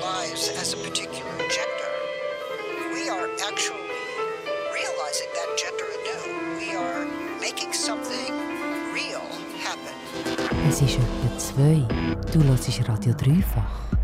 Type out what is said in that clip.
lives as a particular gender, we are actually realizing that gender anew. We are making something real happen. Es ist etwa 2. Du hörst Radio Dreifach.